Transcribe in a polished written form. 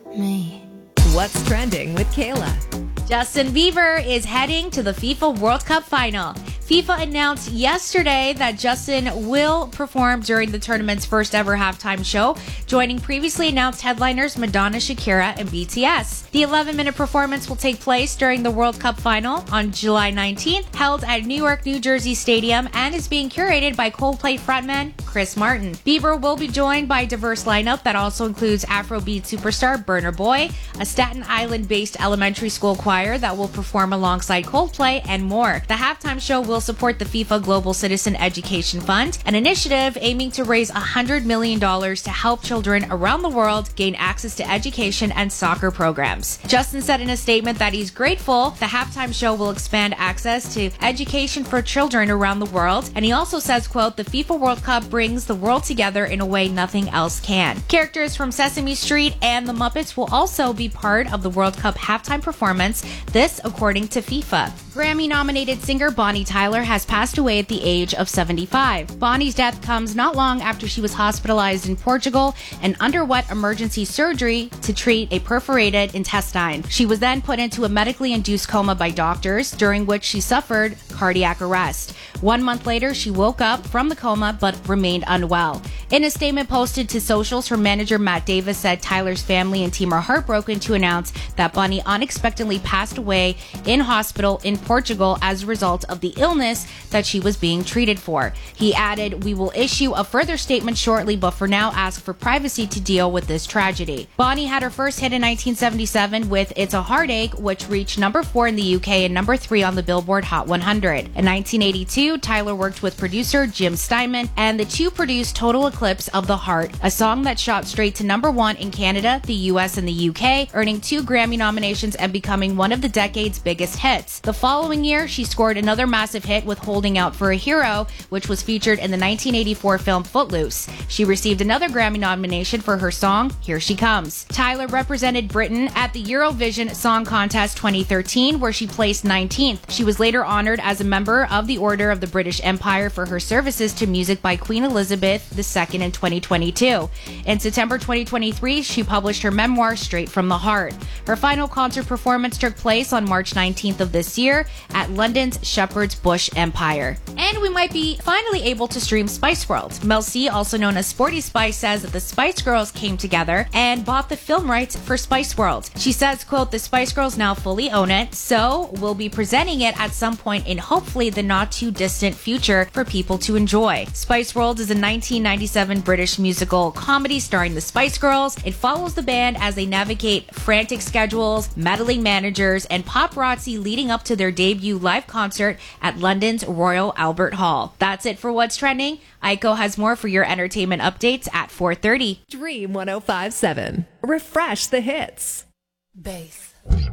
me. What's trending with Kayla? Justin Bieber is heading to the FIFA World Cup final. FIFA announced yesterday that Justin will perform during the tournament's first ever halftime show, joining previously announced headliners Madonna, Shakira, and BTS. The 11-minute performance will take place during the World Cup final on July 19th, held at Newark, New Jersey Stadium, and is being curated by Coldplay frontman Chris Martin. Bieber will be joined by a diverse lineup that also includes Afrobeat superstar Burna Boy, a Staten Island-based elementary school choir that will perform alongside Coldplay, and more. The halftime show will support the FIFA Global Citizen Education Fund, an initiative aiming to raise $100 million to help children around the world gain access to education and soccer programs. Justin said in a statement that he's grateful the halftime show will expand access to education for children around the world, and he also says, quote, "The FIFA World Cup brings the world together in a way nothing else can." Characters from Sesame Street and the Muppets will also be part of the World Cup halftime performance, this according to FIFA. Grammy-nominated singer Bonnie Tyler has passed away at the age of 75. Bonnie's death comes not long after she was hospitalized in Portugal and underwent emergency surgery to treat a perforated intestine. She was then put into a medically induced coma by doctors, during which she suffered cardiac arrest. 1 month later, she woke up from the coma but remained unwell. In a statement posted to socials, her manager Matt Davis said Tyler's family and team are heartbroken to announce that Bonnie unexpectedly passed away in hospital in Portugal as a result of the illness that she was being treated for. He added, "We will issue a further statement shortly, but for now ask for privacy to deal with this tragedy." Bonnie had her first hit in 1977 with It's a Heartache, which reached number 4 in the UK and number 3 on the Billboard Hot 100. In 1982, Tyler worked with producer Jim Steinman, and the two produced Total Eclipse of the Heart, a song that shot straight to number 1 in Canada, the US, and the UK, earning 2 Grammy nominations and becoming one of the decade's biggest hits. The following year, she scored another massive hit with Holding Out for a Hero, which was featured in the 1984 film Footloose. She received another Grammy nomination for her song, Here She Comes. Tyler represented Britain at the Eurovision Song Contest 2013, where she placed 19th. She was later honored as a member of the Order of the British Empire for her services to music by Queen Elizabeth II in 2022. In September 2023, she published her memoir, Straight from the Heart. Her final concert performance took place on March 19th of this year at London's Shepherd's Bush Empire. And we might be finally able to stream Spice World. Mel C, also known as Sporty Spice, says that the Spice Girls came together and bought the film rights for Spice World. She says, quote, "The Spice Girls now fully own it, so we'll be presenting it at some point in hopefully the not too distant future for people to enjoy." Spice World is a 1997 British musical comedy starring the Spice Girls. It follows the band as they navigate frantic schedules, meddling managers, and paparazzi leading up to their debut live concert at London's Royal Albert Hall. That's it for What's Trending. Aiko has more for your entertainment updates at 4:30. Dream 105.7. Refresh the hits. Bass.